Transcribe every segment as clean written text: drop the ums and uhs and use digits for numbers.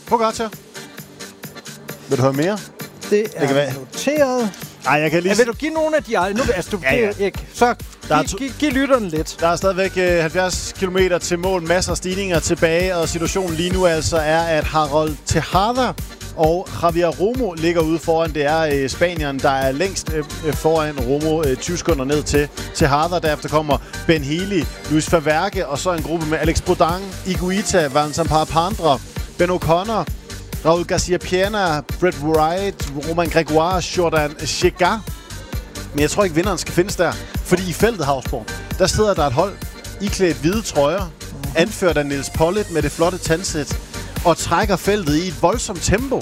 Pogacar. Vil du høre mere? Det er noteret. Nej, jeg kan lige... Vil du give nogle af de andre? Nu, altså, du ikke. Så giv lytterne lidt. Der er stadigvæk 70 km til mål. Masser af stigninger tilbage. Og situationen lige nu altså er, at Harold Tejada og Javier Romo ligger ude foran. Det er Spanieren, der er længst foran Romo. 20 sekunder ned til Tejada. Derefter kommer Ben Healy, Luis Faverke og så en gruppe med Alex Bodin, Higuita, Vincent Parapandra, Ben O'Connor, Raul Garcia Piana, Brett Wright, Romain Grégoire, Jordan Chegar. Men jeg tror ikke, vinderen skal findes der. Fordi i feltet, Havsborg, der sidder der et hold iklædt hvide trøjer, anført af Niels Pollitt med det flotte tandsæt, og trækker feltet i et voldsomt tempo.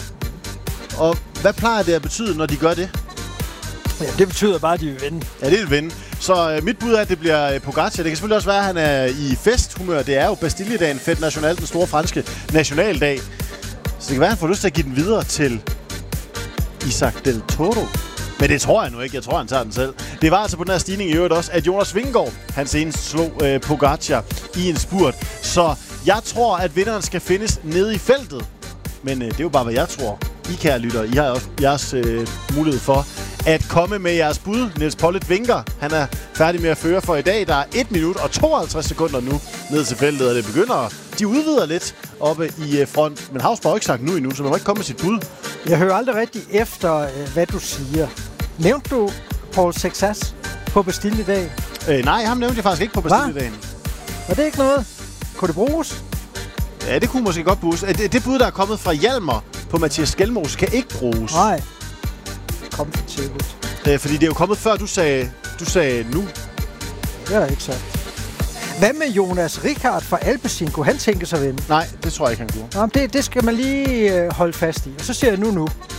Og hvad plejer det at betyde, når de gør det? Ja, det betyder bare, at de vil vinde. Ja, det vil vinde. Så mit bud er, at det bliver Pogacar. Det kan selvfølgelig også være, at han er i festhumør. Det er jo Bastilledagen, Fête Nationale, den store franske nationaldag. Så det kan være, at han får lyst til at give den videre til Isaac Del Toro. Men det tror jeg nu ikke. Jeg tror, han tager den selv. Det var altså på den her stigning i øvrigt også, at Jonas Vingegaard, han senest slog Pogacar i en spurt. Så jeg tror, at vinderen skal findes nede i feltet. Men det er jo bare, hvad jeg tror. I, kære lyttere, I har også jeres mulighed for at komme med jeres bud. Niels Pollitt vinker. Han er færdig med at føre for i dag. Der er 1 minut og 52 sekunder nu ned til feltet, og det begynder. De udvider lidt oppe i front. Men Havsborg har ikke sagt nu endnu, så man må ikke komme med sit bud. Jeg hører aldrig rigtig efter, hvad du siger. Nævnte du Paul Sexas på Bastilledag? Nej, ham nævnte jeg faktisk ikke på Bastilledagen. Var det ikke noget? Kunne det bruges? Ja, det kunne måske godt bruges. Det bud, der er kommet fra Hjalmar på Mathias Skelmos, kan ikke bruges. Nej. Kom for tidligt. Fordi det er jo kommet før, du sagde nu. Det er der ikke sagt. Hvad med Jonas Ricard fra Alpecin? Kunne han tænke sig at vinde? Nej, det tror jeg ikke, han kunne. Nå, det skal man lige holde fast i. Og så siger jeg nu.